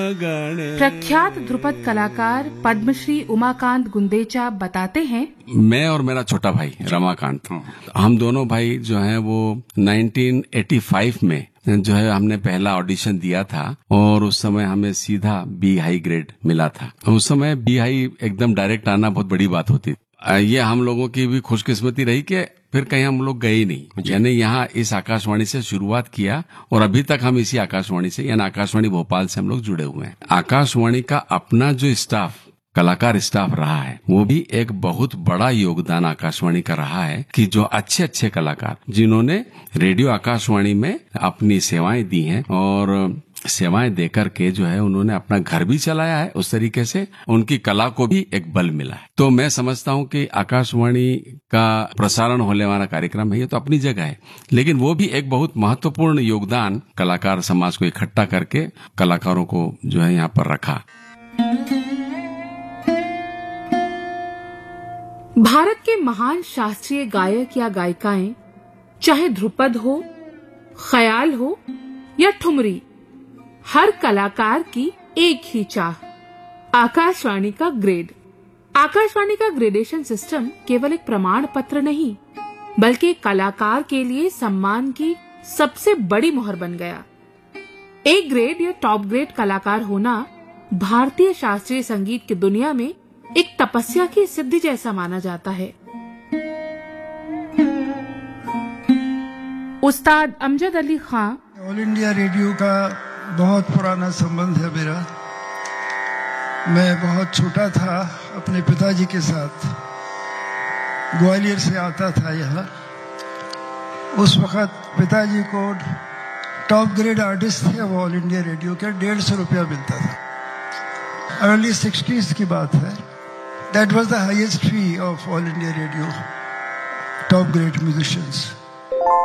प्रख्यात ध्रुपद कलाकार पद्मश्री उमाकांत गुंदेचा बताते हैं, मैं और मेरा छोटा भाई रमाकांत, हम दोनों भाई जो हैं वो 1985 में जो है हमने पहला ऑडिशन दिया था और उस समय हमें सीधा बी हाई ग्रेड मिला था। उस समय बी हाई एकदम डायरेक्ट आना बहुत बड़ी बात होती। ये हम लोगों की भी खुशकिस्मती रही कि फिर कहीं हम लोग गए ही नहीं, यानी यहाँ इस आकाशवाणी से शुरुआत किया और अभी तक हम इसी आकाशवाणी से यानी आकाशवाणी भोपाल से हम लोग जुड़े हुए हैं। आकाशवाणी का अपना जो स्टाफ कलाकार स्टाफ रहा है वो भी एक बहुत बड़ा योगदान आकाशवाणी का रहा है कि जो अच्छे अच्छे कलाकार जिन्होंने रेडियो आकाशवाणी में अपनी सेवाएं दी हैं और सेवाएं देकर के जो है उन्होंने अपना घर भी चलाया है, उस तरीके से उनकी कला को भी एक बल मिला है। तो मैं समझता हूं कि आकाशवाणी का प्रसारण होने वाला कार्यक्रम है ये तो अपनी जगह है, लेकिन वो भी एक बहुत महत्वपूर्ण योगदान कलाकार समाज को इकट्ठा करके कलाकारों को जो है यहाँ पर रखा। भारत के महान शास्त्रीय गायक या गायिकाएं, चाहे ध्रुपद हो, ख्याल हो या ठुमरी, हर कलाकार की एक ही चाह, आकाशवाणी का ग्रेड। आकाशवाणी का ग्रेडेशन सिस्टम केवल एक प्रमाण पत्र नहीं बल्कि कलाकार के लिए सम्मान की सबसे बड़ी मोहर बन गया। एक ग्रेड या टॉप ग्रेड कलाकार होना भारतीय शास्त्रीय संगीत की दुनिया में एक तपस्या की सिद्धि जैसा माना जाता है। उस्ताद अमजद अली खां। ऑल इंडिया रेडियो का बहुत पुराना संबंध है मेरा। मैं बहुत छोटा था, अपने पिताजी के साथ ग्वालियर से आता था यहाँ। उस वक्त पिताजी को टॉप ग्रेड आर्टिस्ट थे वो ऑल इंडिया रेडियो के 150 रुपया मिलता था। अर्ली 60s की बात है। That was the highest fee of all India radio, top grade musicians.